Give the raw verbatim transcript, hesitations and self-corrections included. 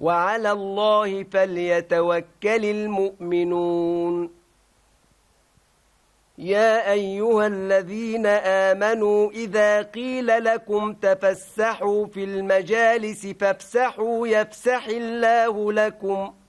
وعلى الله فليتوكل المؤمنون يا أيها الذين آمنوا إذا قيل لكم تفسحوا في المجالس فافسحوا يفسح الله لكم